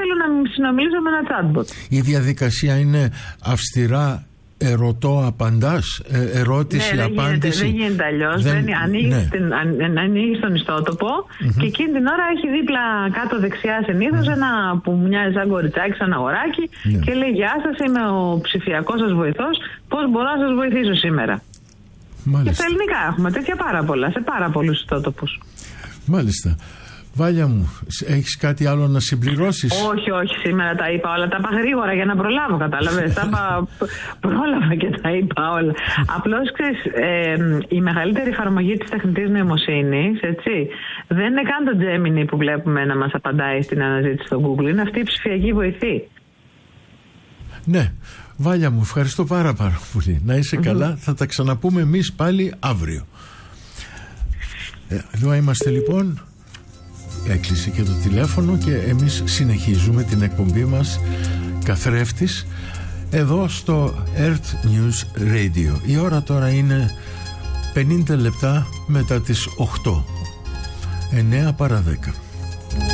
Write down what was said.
θέλω να συνομιλήσω με ένα chatbot. Η διαδικασία είναι αυστηρά ερωτώ-απαντάς, ερώτηση-απάντηση. Δεν γίνεται αλλιώς. Ανοίγεις τον ιστότοπο και εκείνη την ώρα έχει δίπλα κάτω δεξιά συνήθως ένα που μοιάζει σαν κοριτσάκι, σαν αγοράκι και λέει «Γεια σας, είμαι ο ψηφιακός σας βοηθός, πώς μπορώ να σας βοηθήσω σήμερα». Μάλιστα. Και στα ελληνικά έχουμε τέτοια πάρα πολλά, σε πάρα πολλούς ιστότοπους. Μάλιστα. Βάλια μου, έχεις κάτι άλλο να συμπληρώσεις? Όχι, σήμερα τα είπα όλα. Τα είπα γρήγορα για να προλάβω, κατάλαβες. Πρόλαβα και τα είπα όλα. Απλώς, ξέρεις, η μεγαλύτερη εφαρμογή της τεχνητής νοημοσύνης, έτσι, δεν είναι καν το Gemini που βλέπουμε να μας απαντάει στην αναζήτηση στο Google. Είναι αυτή η ψηφιακή βοηθή. Ναι. Βάλια μου, ευχαριστώ πάρα πολύ. Να είσαι καλά. Θα τα ξαναπούμε εμείς πάλι αύριο. Εδώ είμαστε λοιπόν. Έκλεισε και το τηλέφωνο και εμείς συνεχίζουμε την εκπομπή μας καθρέφτης εδώ στο Earth News Radio. Η ώρα τώρα είναι 50 λεπτά μετά τις 8, 9 παρά 10.